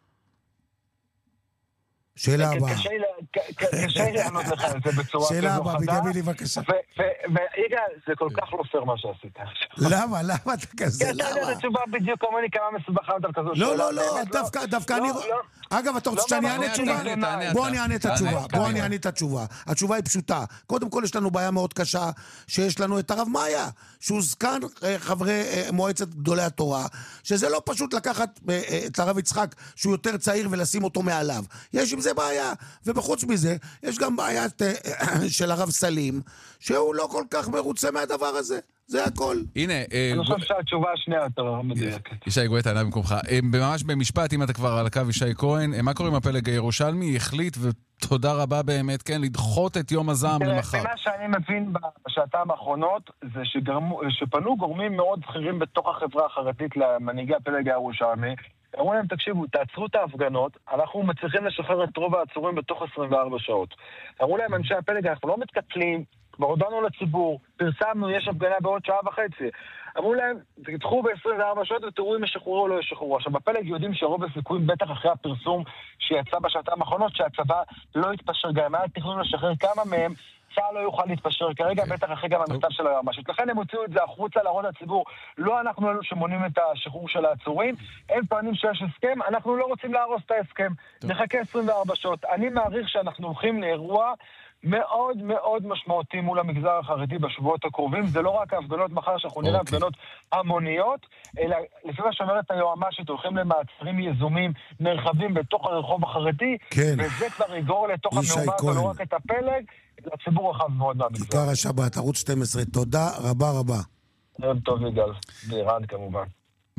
שאלה הבאה. קשה לי לענות לך את זה בצורה כזו חדה. שאלה הבאה, בנימין, בבקשה. ויגאל, זה כל כך לא פייר מה שעשית עכשיו. למה? למה אתה כזה? כי אתה יודע את התשובה בדיוק כמוני כמה מסובכה יותר כזו. לא, דווקא אני... אגב, אתה רוצה שאני אענה תשובה? בוא אני אענה את התשובה. התשובה היא פשוטה. קודם כל יש לנו בעיה מאוד קשה, שיש לנו את הרב מאיה, שהוא זקן חברי מועצת גדולי התורה, שזה לא פשוט לקחת את הרב יצחק, שהוא יותר צעיר ולשים אותו מעליו. יש עם זה בעיה. ובחוץ מזה, יש גם בעיה של הרב סלים, שהוא לא כל כך מרוצה מהדבר הזה. זה הכל. הנה, אני חושב שהתשובה השנייה יותר מדויקת. ישי גואטה, ענה במקומך. ממש במשפט, אם אתה כבר על הקו, ישי כהן, מה קורה עם הפלג הירושלמי? החליט, ותודה רבה באמת, כן, לדחות את יום הזעם למחר. מה שאני מבין בשעתיים האחרונות, זה שפנו גורמים מאוד בכירים בתוך החברה החרדית למנהיגי הפלג הירושלמי, אמרו להם, תקשיבו, תעצרו את ההפגנות, אנחנו מצליחים לשחרר את רוב העצורים בתוך 24 שעות. אמרו להם, אנשי הפלג, אנחנו לא מתקטלים, כבר הודענו לציבור, פרסמנו, יש הפגנה בעוד 1.5 שעות. אמרו להם, תדחו ב-24 שעות ותראו אם ישחררו או לא ישחררו. עכשיו, בפלג יודעים שרוב הסיכויים, בטח אחרי הפרסום שיצא בשעתיים האחרונות, שהצבא לא יתפשר, גם היה תכנון לשחרר כמה מהם, צה"ל לא יוכל להתפשר כרגע, בטח אחרי גם המכתב של היועמ"שית. לכן הם הוציאו את זה החוצה להראות לציבור, לא אנחנו אלו שמונים את השחרור של העצורים, הם טוענים שיש הסכם, אנחנו לא רוצים להרוס את ההסכם. נחכה 24 שעות. אני מעריך שאנחנו הולכים לאירוע מאוד מאוד משמעותי מול המגזר החרדי בשבועות הקרובים. זה לא רק ההפגנות מחר שאנחנו נראה הפגנות המוניות, אלא לפי מה שאומרת היועמ"שית, הולכים למעצרים יזומים נרחבים בתוך הרחוב החרדי, וזה כבר יגרור לתוך המהומה ולא רק את הפלג, לציבור רחב מאוד מהמגזר. כיכר השבת, ערוץ 12, תודה רבה רבה. ערב טוב יגאל, באיראן כמובן.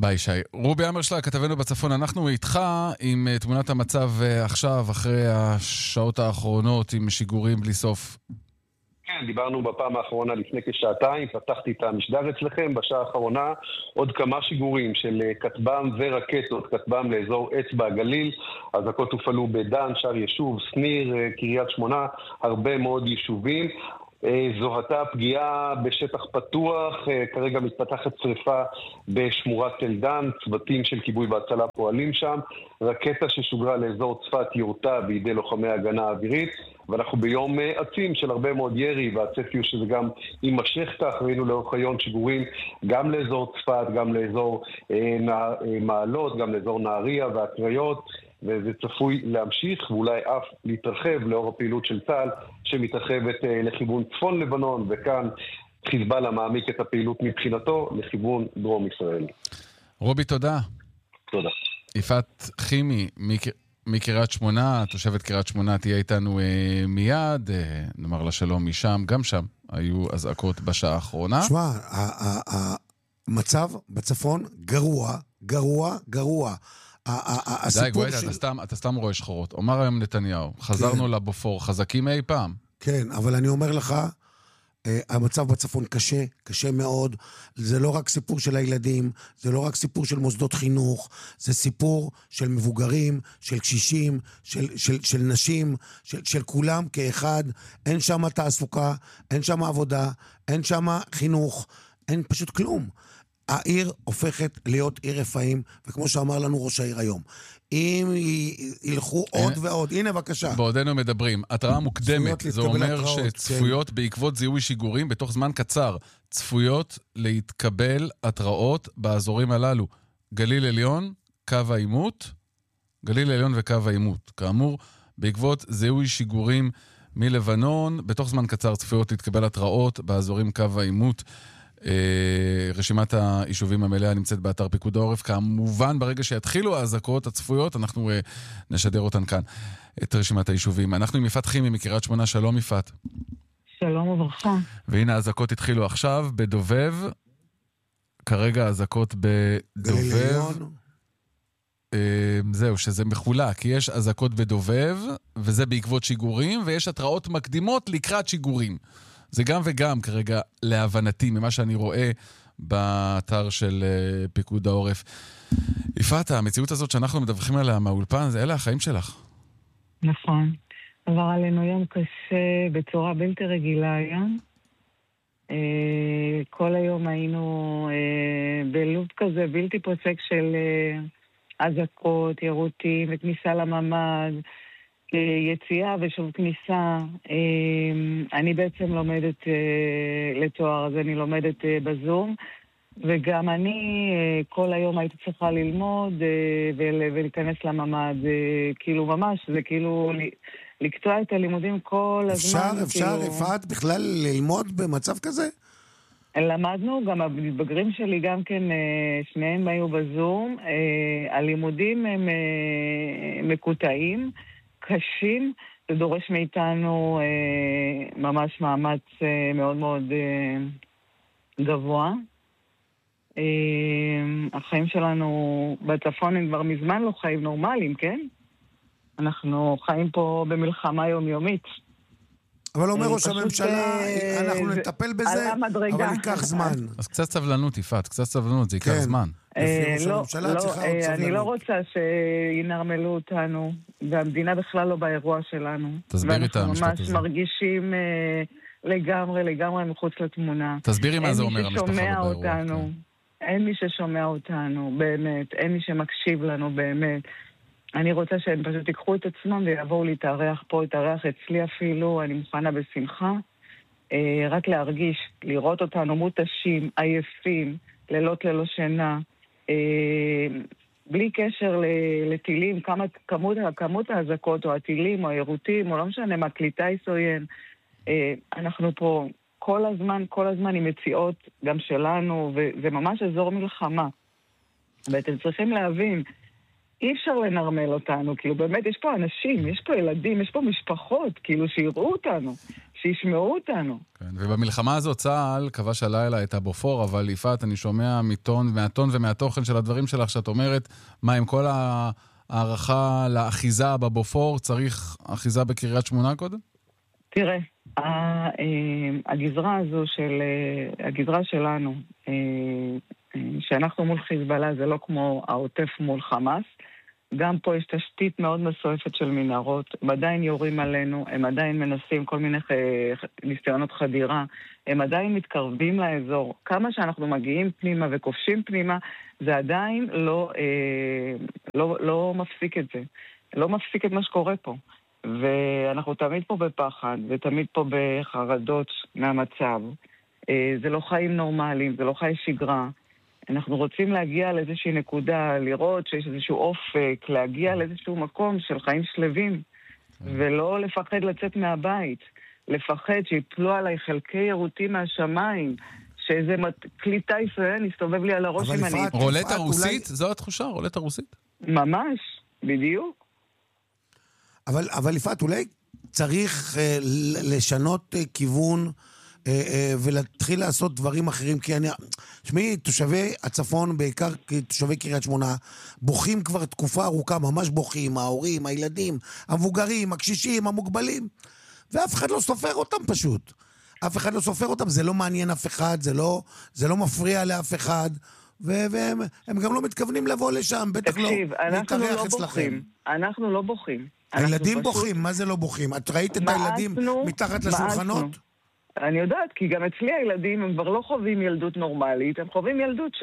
ביי שי. רובי אמרשלג, כתבנו בצפון, אנחנו איתך עם תמונת המצב עכשיו, אחרי השעות האחרונות, עם שיגורים בלי סוף. כן, דיברנו בפעם האחרונה לפני כשעתיים, פתחתי את המשדר אצלכם, בשעה האחרונה עוד כמה שיגורים של כטב"ם ורקטות, כטב"ם לאזור אצבע הגליל, אזעקות הופעלו בדן, שער ישוב, שניר, קריית שמונה, הרבה מאוד יישובים. זוהתה פגיעה בשטח פתוח, כרגע מתפתחת שריפה בשמורת תל דן, צוותים של כיבוי והצלה פועלים שם, רקטה ששוגרה לאזור צפת יורתה בידי לוחמי הגנה האווירית, ואנחנו ביום עצים של הרבה מאוד ירי, והצפי הוא שזה גם יימשך כך. ראינו לאורך היום שיגורים גם לאזור צפת, גם לאזור מעלות, גם לאזור נהריה והקריות, וזה צפוי להמשיך ואולי אף להתרחב לאור הפעילות של צה"ל שמתרחבת לכיוון צפון לבנון, וכאן חיזבאללה מעמיק את הפעילות מבחינתו לכיוון דרום ישראל. רובי, תודה. תודה. יפעת חימי מקריית שמונה, תושבת קריית שמונה, תהיה איתנו מיד, נאמר לה שלום משם, גם שם היו אזעקות בשעה האחרונה. שמע, המצב בצפון גרוע, גרוע, גרוע. די, גואטה, אתה סתם רואה שחורות. אומר היום נתניהו, חזרנו לבופור, חזקים אי פעם. כן, אבל אני אומר לך, המצב בצפון קשה, קשה מאוד. זה לא רק סיפור של הילדים, זה לא רק סיפור של מוסדות חינוך, זה סיפור של מבוגרים, של קשישים, של נשים, של כולם כאחד. אין שם תעסוקה, אין שם עבודה, אין שם חינוך, אין פשוט כלום. העיר הופכת להיות עיר רפאים, וכמו שאמר לנו ראש העיר היום, אם ילכו עוד ועוד, הנה בבקשה. בעודנו מדברים, התראה מוקדמת, זה אומר שצפויות בעקבות זיהוי שיגורים בתוך זמן קצר, צפויות להתקבל התראות באזורים הללו. גליל עליון, קו העימות, גליל עליון וקו העימות. כאמור, בעקבות זיהוי שיגורים מלבנון, בתוך זמן קצר צפויות להתקבל התראות באזורים קו העימות. רשימת היישובים המלאה נמצאת באתר פיקוד העורף. כמובן, ברגע שיתחילו האזעקות הצפויות, אנחנו נשדר אותן כאן, את רשימת היישובים. אנחנו עם יפעת חימי מקריית שמונה. שלום יפעת. שלום וברכה. והנה האזעקות התחילו עכשיו בדובב. כרגע האזעקות בדובב. זהו, שזה מחולק, כי יש אזעקות בדובב, וזה בעקבות שיגורים, ויש התראות מקדימות לקראת שיגורים. זה גם וגם כרגע להבנתי, ממה שאני רואה באתר של פיקוד העורף. יפעת, המציאות הזאת שאנחנו מדווחים עליה מהאולפן, אלה החיים שלך. נכון. עבר עלינו יום קשה בצורה בלתי רגילה היום. כל היום היינו בלופ כזה בלתי פוסק של אזעקות, ירוטים וכניסה לממ"ד, יציאה ושוב כניסה. אני בעצם לומדת לתואר, אז אני לומדת בזום, וגם אני כל היום הייתי צריכה ללמוד ולהיכנס לממ"ד, כאילו ממש, זה כאילו לקטוע את הלימודים כל הזמן. אפשר, יפעת, בכלל ללמוד במצב כזה? למדנו, גם המתבגרים שלי גם כן, שניהם היו בזום. הלימודים הם מקוטעים, קשים, זה דורש מאיתנו ממש מאמץ מאוד מאוד גבוה. החיים שלנו בצפון הם כבר מזמן לא חיים נורמליים, כן? אנחנו חיים פה במלחמה יומיומית. אבל אומר ראש הממשלה, אנחנו נטפל בזה, אבל ייקח זמן. אז קצת סבלנות, יפעת, קצת סבלנות, זה ייקח זמן. אני לא רוצה שינרמלו אותנו, והמדינה בכלל לא באירוע שלנו. תסבירי את המשפט הזה. ואנחנו ממש מרגישים לגמרי מחוץ לתמונה. תסבירי מה זה אומר המשפחה לא באירוע. אין מי ששומע אותנו, באמת. אין מי שמקשיב לנו, באמת. אני רוצה שהם פשוט תיקחו את עצמם ויבואו להתארח פה, להתארח אצלי אפילו, אני מוכנה בשמחה. רק להרגיש, לראות אותנו מותשים, עייפים, לילות ללא שינה, בלי קשר לטילים, כמות האזעקות או הטילים או הירוטים, או לא משנה מה, קליטה עוין. אנחנו פה כל הזמן עם מציאות גם שלנו, וזה ממש אזור מלחמה. ואתם צריכים להבין, אי אפשר לנרמל אותנו, כאילו באמת יש פה אנשים, יש פה ילדים, יש פה משפחות, כאילו שיראו אותנו, שישמעו אותנו. כן, ובמלחמה הזאת צה"ל כבש הלילה את הבופור, אבל יפעת, אני שומע מהטון ומהתוכן של הדברים שלך, שאת אומרת, מה עם כל הערכה לאחיזה בבופור, צריך אחיזה בקריית שמונה קודם? תראה, הגזרה הזו הגזרה שלנו, שאנחנו מול חיזבאללה, זה לא כמו העוטף מול חמאס. גם פה יש תשתית מאוד מסועפת של מנהרות, הם עדיין יורים עלינו, הם עדיין מנסים כל מיני ניסיונות חדירה, הם עדיין מתקרבים לאזור. כמה שאנחנו מגיעים פנימה וכובשים פנימה, זה עדיין לא מפסיק את זה. לא מפסיק את מה שקורה פה. ואנחנו תמיד פה בפחד, ותמיד פה בחרדות מהמצב. זה לא חיים נורמליים, זה לא חיי שגרה. אנחנו רוצים להגיע לאיזושהי נקודה, לראות שיש איזשהו אופק, להגיע לאיזשהו מקום של חיים שלווים, ולא לפחד לצאת מהבית, לפחד שיפלו עליי חלקי ירוטים מהשמיים, שאיזה קליטה ישראל נסתובב לי על הראש אם אני... רולטה רוסית? זו התחושה? רולטה רוסית? ממש, בדיוק. אבל יפעת, אולי צריך לשנות כיוון ולהתחיל לעשות דברים אחרים, כי שמי, תושבי הצפון, בעיקר תושבי קריית שמונה, בוכים כבר תקופה ארוכה, ממש בוכים, ההורים, הילדים, המבוגרים, הקשישים, המוגבלים, ואף אחד לא סופר אותם פשוט. אף אחד לא סופר אותם, זה לא מעניין אף אחד, זה לא מפריע לאף אחד, והם גם לא מתכוונים לבוא לשם, בטח לא להתארח אצלכם. אנחנו לא בוכים. הילדים בוכים, מה זה לא בוכים? את ראית את הילדים מתחת לשולחנות? אני יודעת, כי גם אצלי הילדים הם כבר לא חווים ילדות נורמלית, הם חווים ילדות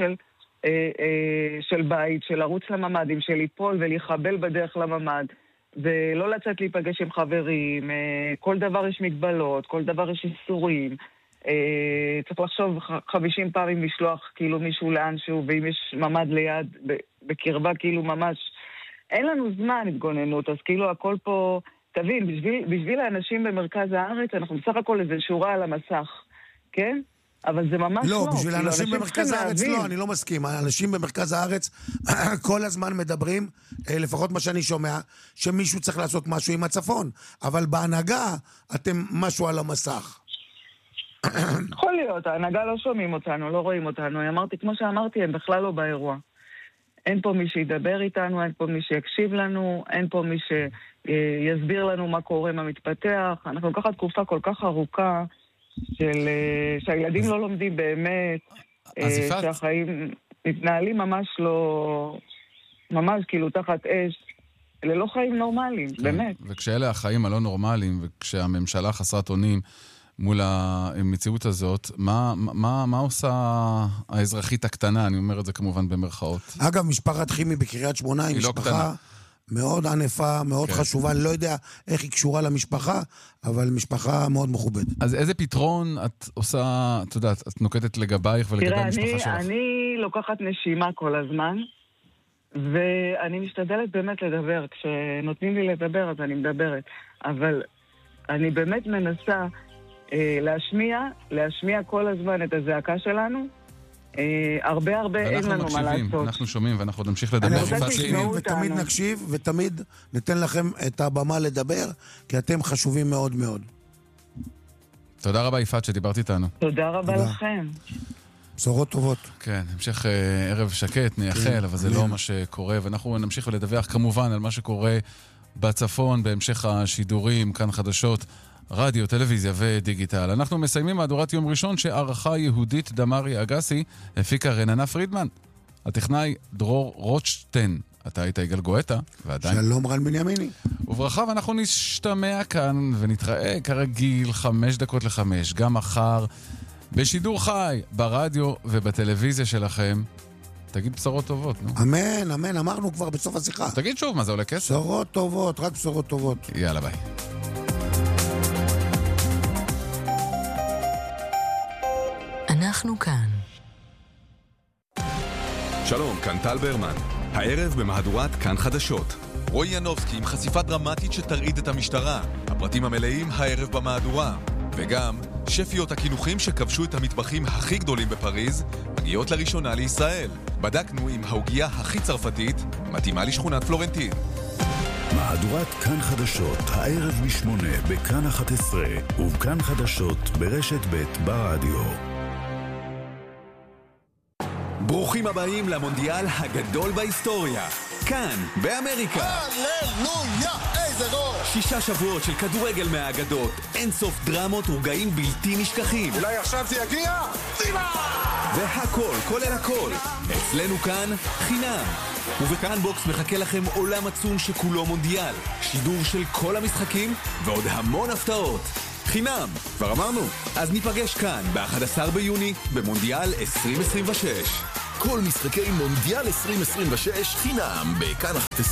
של בית, של לרוץ לממדים, של ליפול ולהיחבל בדרך לממד, ולא לצאת להיפגש עם חברים, כל דבר יש מגבלות, כל דבר יש איסורים, צריך לחשוב 50 פעמים לשלוח כאילו מישהו לאנשהו, ואם יש ממד ליד, בקרבה כאילו ממש, אין לנו זמן התגוננות, אז כאילו הכל פה... תבין, בשביל האנשים במרכז הארץ, אנחנו בסך הכל איזה שורה על המסך, כן? אבל זה ממש לא. לא, בשביל האנשים במרכז הארץ לא, אני לא מסכים. האנשים במרכז הארץ כל הזמן מדברים, לפחות מה שאני שומע, שמישהו צריך לעשות משהו עם הצפון. אבל בהנהגה אתם משהו על המסך. יכול להיות, ההנהגה לא שומעים אותנו, לא רואים אותנו. אמרתי, כמו שאמרתי, הם בכלל לא באירוע. אין פה מי שידבר איתנו, אין פה מי שיקשיב לנו, אין פה מי שיסביר לנו מה קורה, מה מתפתח. אנחנו ככה תקופה כל כך ארוכה שהילדים לא לומדים באמת, שהחיים מתנהלים ממש לא, ממש כאילו תחת אש, אלה לא חיים נורמליים, באמת. וכשאלה החיים הלא נורמליים, וכשהממשלה חסרת אונים מול המציאות הזאת, מה עושה האזרחית הקטנה? אני אומר את זה כמובן במרכאות. אגב, משפחת חימי בקריית שמונה היא משפחה מאוד ענפה, מאוד חשובה. אני לא יודע איך היא קשורה למשפחה, אבל משפחה מאוד מכובדת. אז איזה פתרון את עושה, את יודעת, את נוקטת לגבייך ולגבי המשפחה שלך? אני לוקחת נשימה כל הזמן, ואני משתדלת באמת לדבר. כשנותנים לי לדבר, אז אני מדברת. אבל אני באמת מנסה להשמיע כל הזמן את הזעקה שלנו. הרבה אין לנו מה לעשות. אנחנו שומעים ואנחנו נמשיך לדבר. ותמיד נקשיב ותמיד ניתן לכם את הבמה לדבר, כי אתם חשובים מאוד מאוד. תודה רבה יפעת שדיברת איתנו. תודה רבה לכם. בשורות טובות. כן, המשך ערב שקט, נייחל, אבל זה לא מה שקורה, ואנחנו נמשיך לדווח כמובן על מה שקורה בצפון, בהמשך השידורים, כאן חדשות, רדיו, טלוויזיה ודיגיטל. אנחנו מסיימים מהדורת יום ראשון שערכה יהודית דמרי אגסי, הפיקה רננה פרידמן, הטכנאי דרור רוטשטיין, אתה היית יגאל גואטה, ועדיין... שלום רן בנימיני. וברכה, ואנחנו נשתמע כאן ונתראה כרגיל 5:55, גם מחר בשידור חי, ברדיו ובטלוויזיה שלכם. תגיד בשורות טובות, נו. אמן, אמן, אמרנו כבר בסוף השיחה. תגיד שוב, מה זה עולה כסף? בשורות טובות, רק בשורות טובות. יאללה, ביי. אנחנו כאן. שלום, כאן טל ברמן. הערב במהדורת כאן חדשות. רועי ינובסקי עם חשיפה דרמטית שתרעיד את המשטרה. הפרטים המלאים הערב במהדורה. וגם שפיות הכינוחים שכבשו את המטבחים הכי גדולים בפריז מגיעות לראשונה לישראל. בדקנו אם ההוגיה הכי צרפתית מתאימה לשכונת פלורנטין. מהדורת כאן חדשות, הערב ב8 בכאן 11 ובכאן חדשות ברשת ב' ברדיו. ברוכים הבאים למונדיאל הגדול בהיסטוריה. כאן, באמריקה. הללויה, איזה גול! 6 שבועות של כדורגל מהאגדות, אין סוף דרמות ורגעים בלתי נשכחים. אולי עכשיו זה יגיע? דימה! והכל, כולל הכל. אצלנו כאן, חינם. ובכאן בוקס מחכה לכם עולם עצום שכולו מונדיאל. שידור של כל המשחקים ועוד המון הפתעות. חינם, כבר אמרנו. אז ניפגש כאן ב-11 ביוני במונדיאל 2026. כל משחקי מונדיאל 2026 חינם בכאן 11.